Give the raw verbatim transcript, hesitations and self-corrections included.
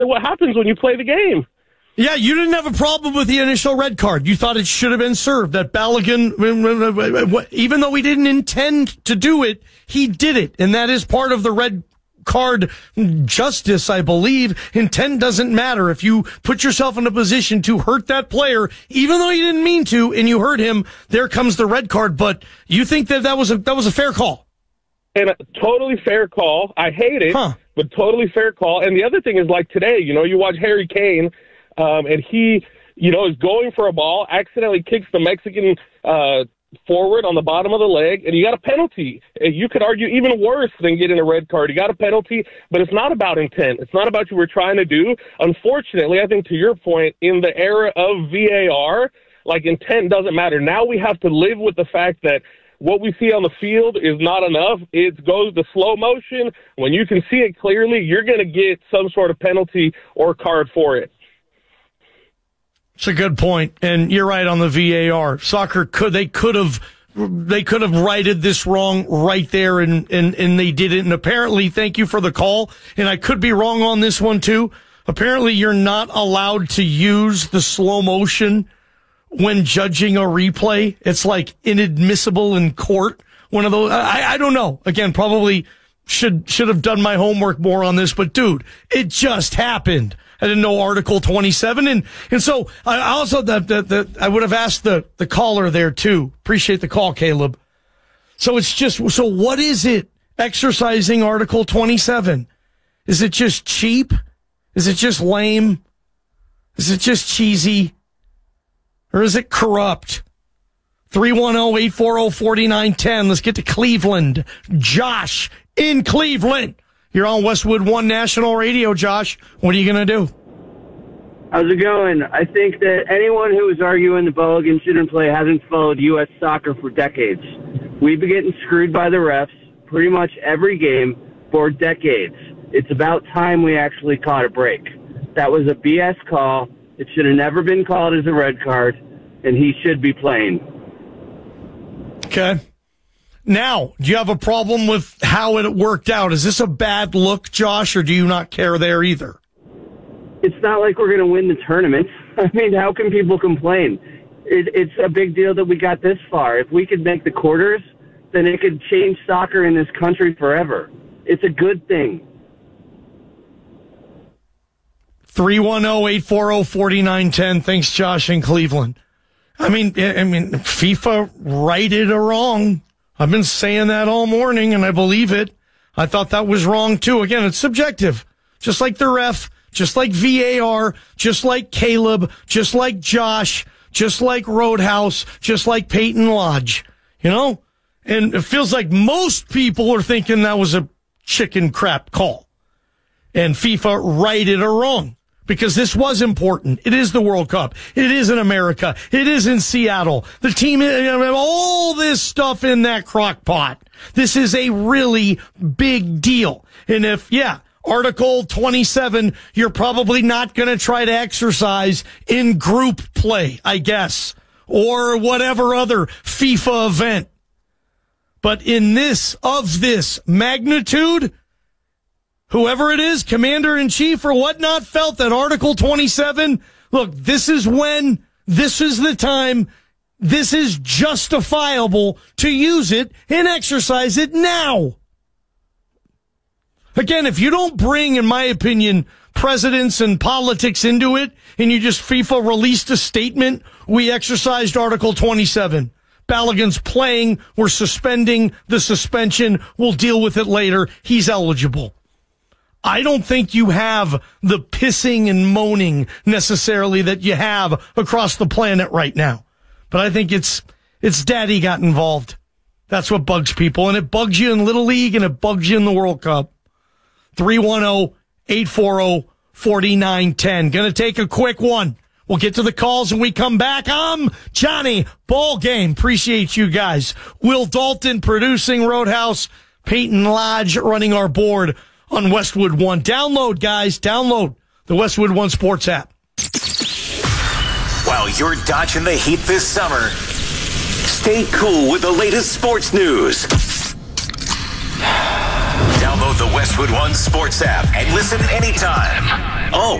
what happens when you play the game. Yeah, you didn't have a problem with the initial red card. You thought it should have been served. That Balogun, even though he didn't intend to do it, he did it. And that is part of the red card justice, I believe. Intent doesn't matter. If you put yourself in a position to hurt that player, even though you didn't mean to, and you hurt him, there comes the red card. But you think that that was a, that was a fair call? And a totally fair call. I hate it, huh. but totally fair call. And the other thing is, like today, you know, you watch Harry Kane, um, and he, you know, is going for a ball, accidentally kicks the Mexican uh forward on the bottom of the leg, and you got a penalty. You could argue even worse than getting a red card. You got a penalty, but it's not about intent. It's not about what you were trying to do. Unfortunately, I think to your point, in the era of V A R, like, intent doesn't matter. Now we have to live with the fact that what we see on the field is not enough. It goes to slow motion. When you can see it clearly, you're going to get some sort of penalty or card for it. It's a good point, and you're right on the V A R. Soccer could they could have they could have righted this wrong right there, and, and and they did it. And apparently, thank you for the call. And I could be wrong on this one too. Apparently, you're not allowed to use the slow motion when judging a replay. It's like inadmissible in court. One of those. I I don't know. Again, probably should should have done my homework more on this. But dude, it just happened. I didn't know Article twenty-seven. And, and so I also, that, that, that I would have asked the, the caller there too. Appreciate the call, Caleb. So it's just, so what is it exercising Article twenty-seven? Is it just cheap? Is it just lame? Is it just cheesy? Or is it corrupt? three one zero, eight four zero, four nine one zero. Let's get to Cleveland. Josh in Cleveland. You're on Westwood One National Radio, Josh. What are you going to do? How's it going? I think that anyone who is arguing the Balogun shouldn't play hasn't followed U S soccer for decades. We've been getting screwed by the refs pretty much every game for decades. It's about time we actually caught a break. That was a B S call. It should have never been called as a red card, and he should be playing. Okay. Now, do you have a problem with how it worked out? Is this a bad look, Josh, or do you not care there either? It's not like we're going to win the tournament. I mean, how can people complain? It, it's a big deal that we got this far. If we could make the quarters, then it could change soccer in this country forever. It's a good thing. three one zero, eight four zero, four nine one zero. Thanks, Josh in Cleveland. I mean, I mean, FIFA righted a wrong. I've been saying that all morning, and I believe it. I thought that was wrong, too. Again, it's subjective. Just like the ref, just like V A R, just like Caleb, just like Josh, just like Roadhouse, just like Peyton Lodge. You know? And it feels like most people are thinking that was a chicken crap call. And FIFA righted a wrong. Because this was important. It is the World Cup. It is in America. It is in Seattle. The team, all this stuff in that crock pot. This is a really big deal. And if, yeah, Article twenty-seven, you're probably not going to try to exercise in group play, I guess, or whatever other FIFA event. But in this, of this magnitude, whoever it is, commander-in-chief or whatnot, felt that Article twenty-seven, look, this is when, this is the time, this is justifiable to use it and exercise it now. Again, if you don't bring, in my opinion, presidents and politics into it, and you just FIFA released a statement, we exercised Article twenty-seven. Balogun's playing, we're suspending the suspension, we'll deal with it later, he's eligible. I don't think you have the pissing and moaning necessarily that you have across the planet right now. But I think it's, it's daddy got involved. That's what bugs people. And it bugs you in Little League and it bugs you in the World Cup. three one zero, eight four zero, four nine one zero. Gonna take a quick one. We'll get to the calls when we come back. I'm Johnny Ball Game. Appreciate you guys. Will Dalton producing Roadhouse. Peyton Lodge running our board on Westwood One. Download, guys. Download the Westwood One Sports app. While you're dodging the heat this summer, stay cool with the latest sports news. Download the Westwood One Sports app and listen anytime. Oh,